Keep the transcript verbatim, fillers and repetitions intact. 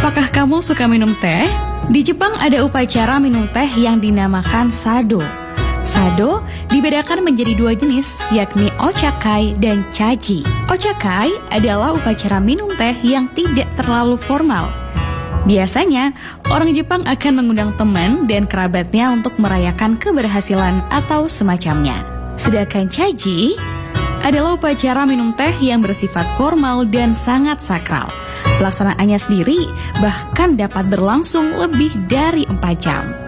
Apakah kamu suka minum teh? Di Jepang ada upacara minum teh yang dinamakan sado. Sado dibedakan menjadi dua jenis, yakni ochakai dan chaji. Ochakai adalah upacara minum teh yang tidak terlalu formal. Biasanya, orang Jepang akan mengundang teman dan kerabatnya untuk merayakan keberhasilan atau semacamnya. Sedangkan chaji adalah upacara minum teh yang bersifat formal dan sangat sakral. Pelaksanaannya sendiri bahkan dapat berlangsung lebih dari empat jam.